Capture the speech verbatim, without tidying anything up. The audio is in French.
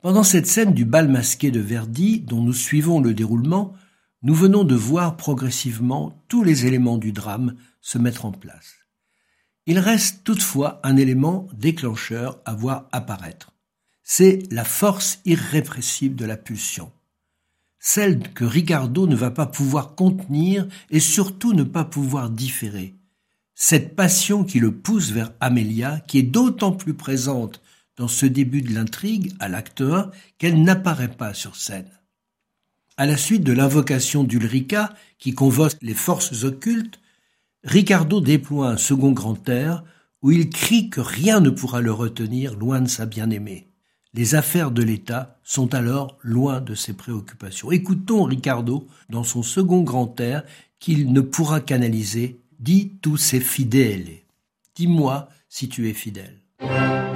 Pendant cette scène du bal masqué de Verdi, dont nous suivons le déroulement, nous venons de voir progressivement tous les éléments du drame se mettre en place. Il reste toutefois un élément déclencheur à voir apparaître. C'est la force irrépressible de la pulsion. Celle que Ricardo ne va pas pouvoir contenir et surtout ne pas pouvoir différer. Cette passion qui le pousse vers Amelia, qui est d'autant plus présente dans ce début de l'intrigue, à l'acte un, qu'elle n'apparaît pas sur scène. À la suite de l'invocation d'Ulrica, qui convoque les forces occultes, Ricardo déploie un second grand air où il crie que rien ne pourra le retenir loin de sa bien-aimée. Les affaires de l'État sont alors loin de ses préoccupations. Écoutons Ricardo dans son second grand air qu'il ne pourra canaliser. « Dis tous ces fidèles. Dis-moi si tu es fidèle. »